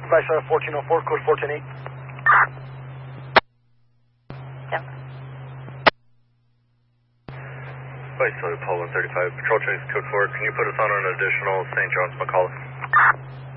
Vice 1404, code 410-8. Denver. Vice Apollo 135, patrol chase code 4. Can you put us on an additional St. John's McCullough?